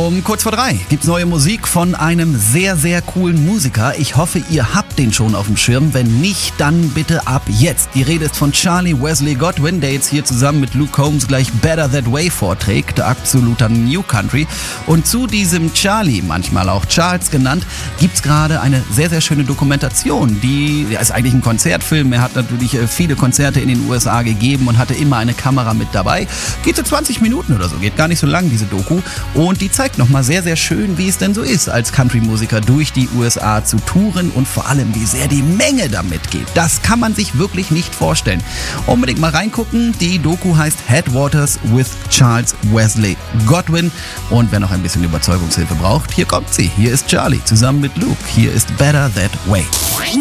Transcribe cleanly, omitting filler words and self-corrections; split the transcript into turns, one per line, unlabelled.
Um kurz vor 3 gibt's neue Musik von einem sehr, sehr coolen Musiker. Ich hoffe, ihr habt den schon auf dem Schirm. Wenn nicht, dann bitte ab jetzt. Die Rede ist von Charlie Wesley Godwin, der jetzt hier zusammen mit Luke Combs gleich Better That Way vorträgt. Absoluter New Country. Und zu diesem Charlie, manchmal auch Charles genannt, gibt's gerade eine sehr, sehr schöne Dokumentation. Die ist eigentlich ein Konzertfilm. Er hat natürlich viele Konzerte in den USA gegeben und hatte immer eine Kamera mit dabei. Geht so 20 Minuten oder so, geht gar nicht so lang, diese Doku. Und die zeigt nochmal sehr, sehr schön, wie es denn so ist, als Country-Musiker durch die USA zu touren und vor allem, wie sehr die Menge damit geht. Das kann man sich wirklich nicht vorstellen. Unbedingt mal reingucken. Die Doku heißt Headwaters with Charles Wesley Godwin. Und wer noch ein bisschen Überzeugungshilfe braucht, hier kommt sie. Hier ist Charlie zusammen mit Luke. Hier ist Better That Way.